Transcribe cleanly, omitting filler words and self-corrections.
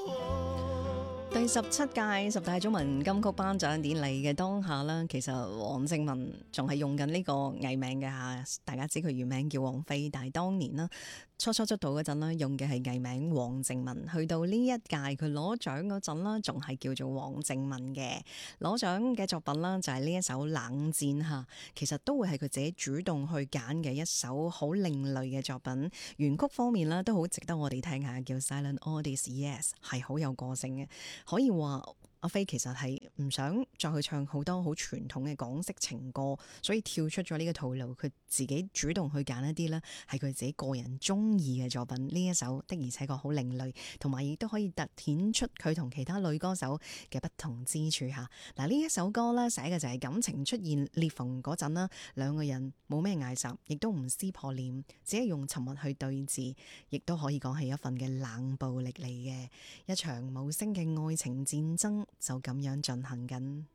第17屆十大中文金曲頒獎典禮嘅當下啦，其實黃靖雯仲係用緊呢個藝名嘅吓，大家知佢原名叫王菲，但係當年啦初出道嗰陣啦，用嘅係藝名黃靖雯。去到呢一屆佢攞獎嗰陣啦，仲係叫做黃靖雯嘅。攞獎嘅作品啦，就係呢一首《冷戰》吓，其實都會係佢自己主動去揀嘅一首好另類嘅作品。原曲方面啦，都好值得我哋聽下，叫 Silent All These Years， 係好有個性嘅。可以話阿菲其實係唔想再去唱好多好傳統嘅港式情歌，所以跳出咗呢個套路，佢自己主動去揀一啲呢係佢自己個人中意嘅作品。呢一首的而且確好另類，同埋亦都可以突顯出佢同其他女歌手嘅不同之處吓。嗱，呢一首歌呢，寫嘅就係感情出現裂縫嗰陣啦，兩個人冇咩嗌霎，亦都唔撕破臉，只係用沉默去對峙，亦都可以講係一份嘅冷暴力嚟嘅，一場無聲嘅愛情戰爭就咁樣進行緊。